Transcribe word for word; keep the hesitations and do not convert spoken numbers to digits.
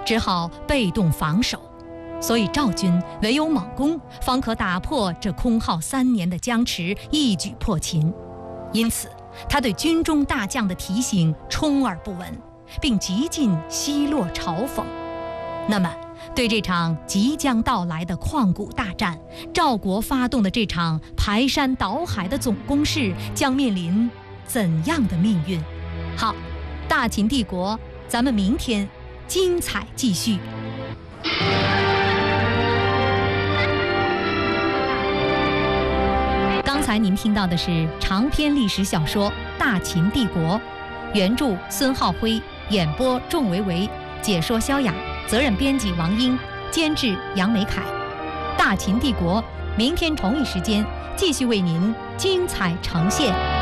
只好被动防守。所以赵军唯有猛攻，方可打破这空耗三年的僵持，一举破秦。因此，他对军中大将的提醒充耳不闻，并极尽奚落嘲讽。那么，对这场即将到来的旷古大战，赵国发动的这场排山倒海的总攻势，将面临怎样的命运？好，大秦帝国，咱们明天精彩继续。刚才您听到的是长篇历史小说《大秦帝国》，原著孙浩辉，演播仲维维，解说萧雅，责任编辑王英，监制杨梅凯。《大秦帝国》明天同一时间继续为您精彩呈现。